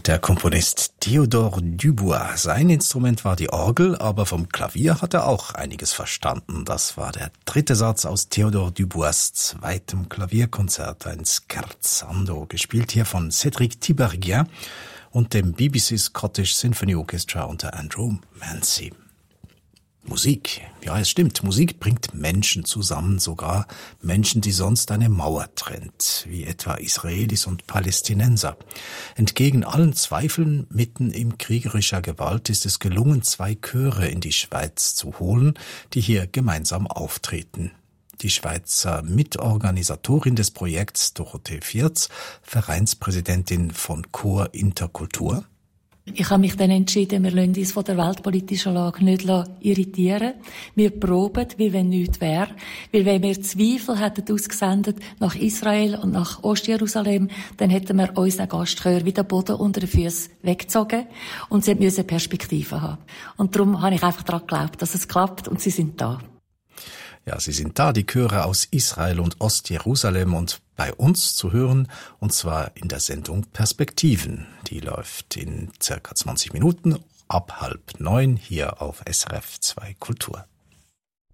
Der Komponist Théodore Dubois. Sein Instrument war die Orgel, aber vom Klavier hat er auch einiges verstanden. Das war der dritte Satz aus Théodore Dubois' zweitem Klavierkonzert, ein Scherzando, gespielt hier von Cédric Tiberghien und dem BBC Scottish Symphony Orchestra unter Andrew Mancy. Musik, ja, es stimmt, Musik bringt Menschen zusammen, sogar Menschen, die sonst eine Mauer trennt, wie etwa Israelis und Palästinenser. Entgegen allen Zweifeln, mitten in kriegerischer Gewalt, ist es gelungen, 2 Chöre in die Schweiz zu holen, die hier gemeinsam auftreten. Die Schweizer Mitorganisatorin des Projekts, Dorothee Vierz, Vereinspräsidentin von Chor Interkultur. Ich habe mich dann entschieden, wir lassen uns von der weltpolitischen Lage nicht irritieren. Wir proben, wie wenn nichts wäre. Weil wenn wir Zweifel hätten ausgesendet nach Israel und nach Ostjerusalem, dann hätten wir unseren Gastchör wie den Boden unter den Füßen weggezogen. Und sie müssen Perspektiven haben. Und darum habe ich einfach daran geglaubt, dass es klappt und sie sind da. Ja, sie sind da, die Chöre aus Israel und Ostjerusalem und bei uns zu hören, und zwar in der Sendung Perspektiven. Die läuft in circa 20 Minuten ab 8:30 hier auf SRF 2 Kultur.